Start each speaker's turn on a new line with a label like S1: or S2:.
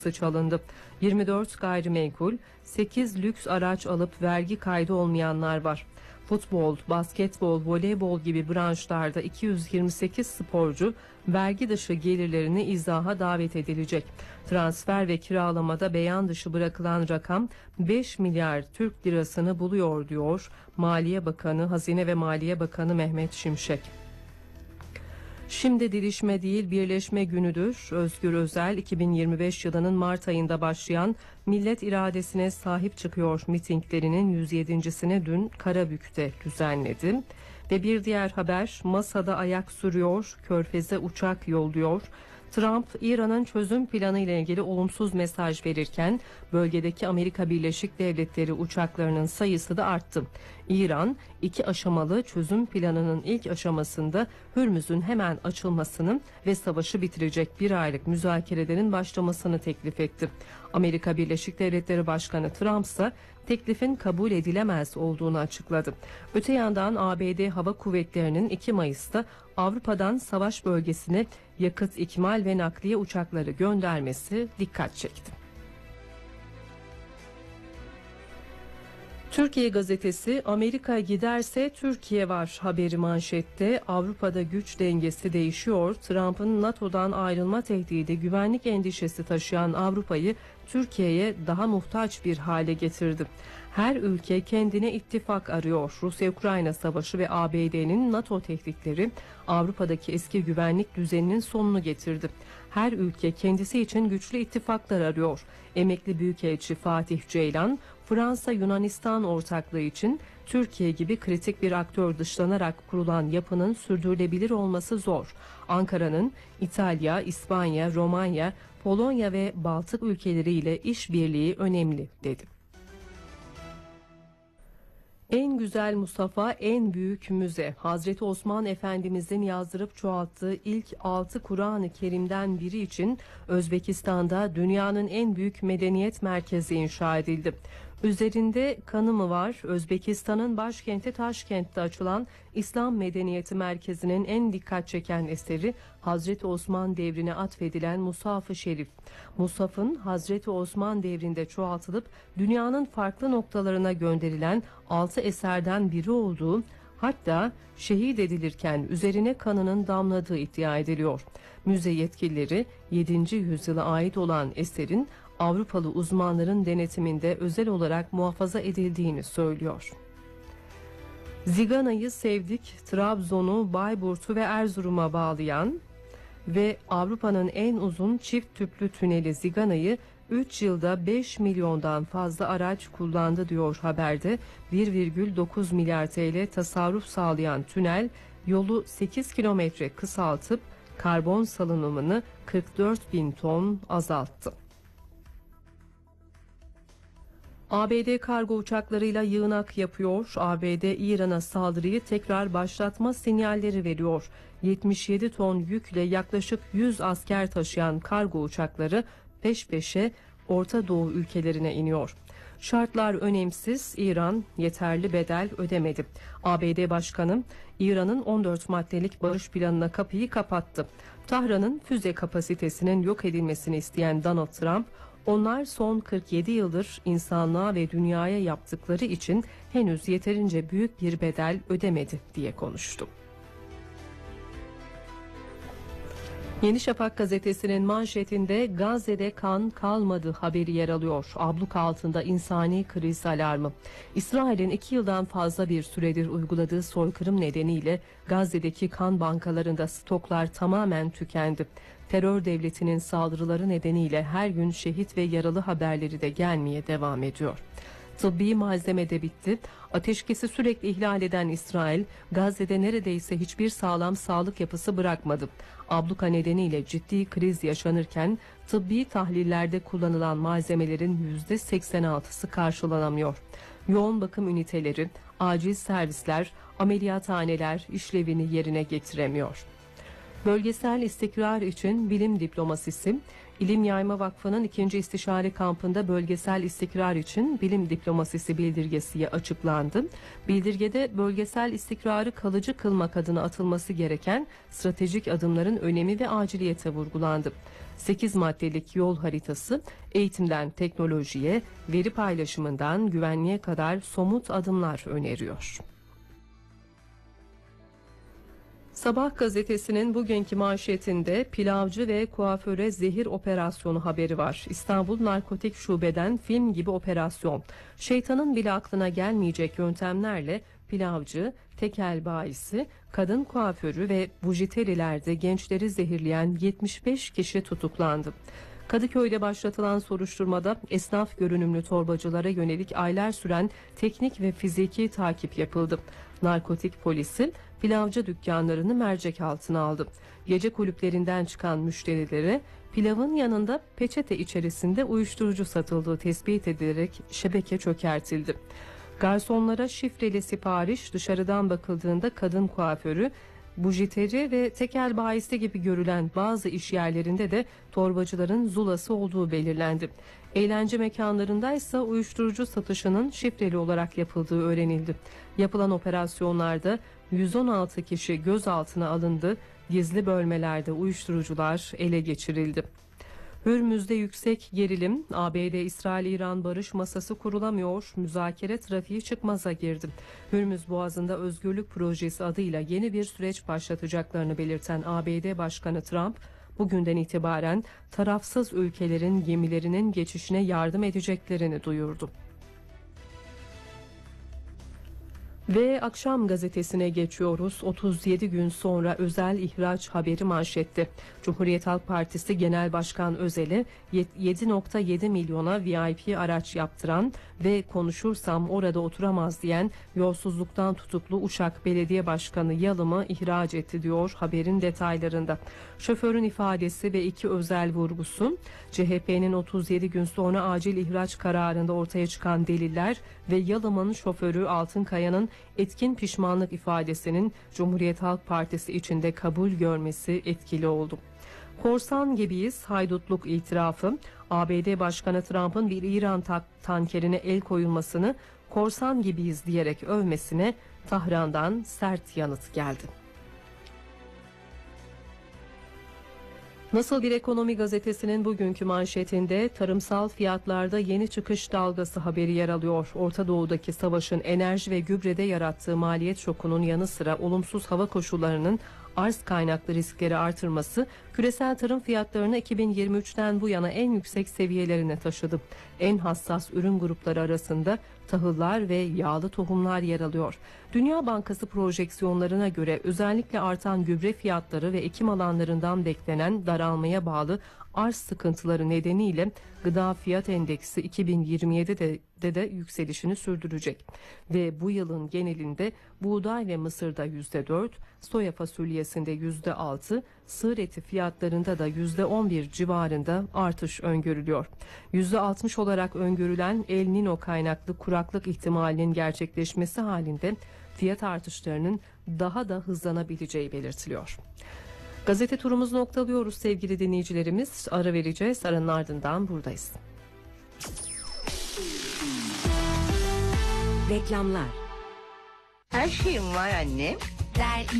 S1: çalındı. 24 gayrimenkul, 8 lüks araç alıp vergi kaydı olmayanlar var. Futbol, basketbol, voleybol gibi branşlarda 228 sporcu vergi dışı gelirlerini izaha davet edilecek. Transfer ve kiralamada beyan dışı bırakılan rakam 5 milyar Türk lirasını buluyor diyor Maliye Bakanı, Hazine ve Maliye Bakanı Mehmet Şimşek. Şimdi dilişme değil birleşme günüdür. Özgür Özel 2025 yılının Mart ayında başlayan millet iradesine sahip çıkıyor mitinglerinin 107.sini dün Karabük'te düzenledi. Ve bir diğer haber, masada ayak sürüyor, Körfez'e uçak yolluyor. Trump, İran'ın çözüm planı ile ilgili olumsuz mesaj verirken bölgedeki Amerika Birleşik Devletleri uçaklarının sayısı da arttı. İran, 2 aşamalı çözüm planının ilk aşamasında Hürmüz'ün hemen açılmasını ve savaşı bitirecek 1 aylık müzakerelerin başlamasını teklif etti. Amerika Birleşik Devletleri Başkanı Trump ise teklifin kabul edilemez olduğunu açıkladı. Öte yandan ABD Hava Kuvvetleri'nin 2 Mayıs'ta Avrupa'dan savaş bölgesine yakıt ikmal ve nakliye uçakları göndermesi dikkat çekti. Türkiye gazetesi, Amerika giderse Türkiye var haberi manşette. Avrupa'da güç dengesi değişiyor. Trump'ın NATO'dan ayrılma tehdidi, güvenlik endişesi taşıyan Avrupa'yı Türkiye'ye daha muhtaç bir hale getirdi. Her ülke kendine ittifak arıyor. Rusya-Ukrayna savaşı ve ABD'nin NATO tehditleri Avrupa'daki eski güvenlik düzeninin sonunu getirdi. Her ülke kendisi için güçlü ittifaklar arıyor. Emekli Büyükelçi Fatih Ceylan, Fransa-Yunanistan ortaklığı için Türkiye gibi kritik bir aktör dışlanarak kurulan yapının sürdürülebilir olması zor. Ankara'nın İtalya, İspanya, Romanya, Polonya ve Baltık ülkeleriyle işbirliği önemli dedi. En güzel Mustafa, en büyük müze. Hazreti Osman Efendimizin yazdırıp çoğalttığı ilk 6 Kur'an-ı Kerim'den biri için Özbekistan'da dünyanın en büyük medeniyet merkezi inşa edildi. Üzerinde kanı mı var? Özbekistan'ın başkenti Taşkent'te açılan İslam Medeniyeti Merkezi'nin en dikkat çeken eseri Hazreti Osman devrine atfedilen Mushaf-ı Şerif. Mushaf'ın Hazreti Osman devrinde çoğaltılıp dünyanın farklı noktalarına gönderilen 6 eserden biri olduğu, hatta şehit edilirken üzerine kanının damladığı iddia ediliyor. Müze yetkilileri 7. yüzyıla ait olan eserin Avrupalı uzmanların denetiminde özel olarak muhafaza edildiğini söylüyor. Zigana'yı sevdik, Trabzon'u, Bayburt'u ve Erzurum'a bağlayan ve Avrupa'nın en uzun çift tüplü tüneli Zigana'yı 3 yılda 5 milyondan fazla araç kullandı diyor haberde. 1,9 milyar TL tasarruf sağlayan tünel yolu 8 kilometre kısaltıp karbon salınımını 44 bin ton azalttı. ABD kargo uçaklarıyla yığınak yapıyor. ABD İran'a saldırıyı tekrar başlatma sinyalleri veriyor. 77 ton yükle yaklaşık 100 asker taşıyan kargo uçakları peş peşe Orta Doğu ülkelerine iniyor. Şartlar önemsiz, İran yeterli bedel ödemedi. ABD Başkanı İran'ın 14 maddelik barış planına kapıyı kapattı. Tahran'ın füze kapasitesinin yok edilmesini isteyen Donald Trump, onlar son 47 yıldır insanlığa ve dünyaya yaptıkları için henüz yeterince büyük bir bedel ödemedi diye konuştu. Yeni Şafak gazetesinin manşetinde Gazze'de kan kalmadı haberi yer alıyor. Abluk altında insani kriz alarmı. İsrail'in 2 yıldan fazla bir süredir uyguladığı soykırım nedeniyle Gazze'deki kan bankalarında stoklar tamamen tükendi. Terör devletinin saldırıları nedeniyle her gün şehit ve yaralı haberleri de gelmeye devam ediyor. Tıbbi malzeme de bitti. Ateşkesi sürekli ihlal eden İsrail, Gazze'de neredeyse hiçbir sağlam sağlık yapısı bırakmadı. Abluka nedeniyle ciddi kriz yaşanırken tıbbi tahlillerde kullanılan malzemelerin %86'sı karşılanamıyor. Yoğun bakım üniteleri, acil servisler, ameliyathaneler işlevini yerine getiremiyor. Bölgesel istikrar için bilim diplomasisi. İlim Yayma Vakfı'nın 2. İstişare Kampı'nda bölgesel istikrar için bilim diplomasisi bildirgesi açıklandı. Bildirgede bölgesel istikrarı kalıcı kılmak adına atılması gereken stratejik adımların önemi ve aciliyete vurgulandı. 8 maddelik yol haritası, eğitimden teknolojiye, veri paylaşımından güvenliğe kadar somut adımlar öneriyor. Sabah gazetesinin bugünkü manşetinde pilavcı ve kuaföre zehir operasyonu haberi var. İstanbul Narkotik Şube'den film gibi operasyon. Şeytanın bile aklına gelmeyecek yöntemlerle pilavcı, tekel bayisi, kadın kuaförü ve bujiterilerde gençleri zehirleyen 75 kişi tutuklandı. Kadıköy'de başlatılan soruşturmada esnaf görünümlü torbacılara yönelik aylar süren teknik ve fiziki takip yapıldı. Narkotik polisi pilavcı dükkanlarını mercek altına aldı. Gece kulüplerinden çıkan müşterilere pilavın yanında peçete içerisinde uyuşturucu satıldığı tespit edilerek şebeke çökertildi. Garsonlara şifreli sipariş, dışarıdan bakıldığında kadın kuaförü, bujiteri ve tekel bayisi gibi görülen bazı iş yerlerinde de torbacıların zulası olduğu belirlendi. Eğlence mekanlarındaysa uyuşturucu satışının şifreli olarak yapıldığı öğrenildi. Yapılan operasyonlarda 116 kişi gözaltına alındı. Gizli bölmelerde uyuşturucular ele geçirildi. Hürmüz'de yüksek gerilim, ABD-İsrail-İran barış masası kurulamıyor, müzakere trafiği çıkmaza girdi. Hürmüz Boğazı'nda Özgürlük Projesi adıyla yeni bir süreç başlatacaklarını belirten ABD Başkanı Trump, bugünden itibaren tarafsız ülkelerin gemilerinin geçişine yardım edeceklerini duyurdu. Ve Akşam gazetesine geçiyoruz. 37 gün sonra özel ihraç haberi manşette. Cumhuriyet Halk Partisi Genel Başkan Özel'e 7,7 milyona VIP araç yaptıran ve konuşursam orada oturamaz diyen yolsuzluktan tutuklu Uşak Belediye Başkanı Yalım'ı ihraç etti diyor haberin detaylarında. Şoförün ifadesi ve 2 özel vurgusu, CHP'nin 37 gün sonra acil ihraç kararında ortaya çıkan deliller ve Yalım'ın şoförü Altınkaya'nın etkin pişmanlık ifadesinin Cumhuriyet Halk Partisi içinde kabul görmesi etkili oldu. Korsan gibiyiz haydutluk itirafı, ABD Başkanı Trump'ın bir İran tankerine el koyulmasını korsan gibiyiz diyerek övmesine Tahran'dan sert yanıt geldi. Nasıl bir Ekonomi gazetesinin bugünkü manşetinde tarımsal fiyatlarda yeni çıkış dalgası haberi yer alıyor. Orta Doğu'daki savaşın enerji ve gübrede yarattığı maliyet şokunun yanı sıra olumsuz hava koşullarının arz kaynaklı riskleri artırması küresel tarım fiyatlarını 2023'ten bu yana en yüksek seviyelerine taşıdı. En hassas ürün grupları arasında tahıllar ve yağlı tohumlar yer alıyor. Dünya Bankası projeksiyonlarına göre özellikle artan gübre fiyatları ve ekim alanlarından beklenen daralmaya bağlı arz sıkıntıları nedeniyle gıda fiyat endeksi 2027'de de yükselişini sürdürecek. Ve bu yılın genelinde buğday ve mısırda %4, soya fasulyesinde %6, sığır eti fiyatlarında da %11 civarında artış öngörülüyor. %60 olarak öngörülen El Niño kaynaklı kuraklık ihtimalinin gerçekleşmesi halinde fiyat artışlarının daha da hızlanabileceği belirtiliyor. Gazete turumuzu noktalıyoruz sevgili dinleyicilerimiz. Ara vereceğiz. Aranın ardından buradayız.
S2: Reklamlar.
S3: Her şeyim var anne.
S2: Der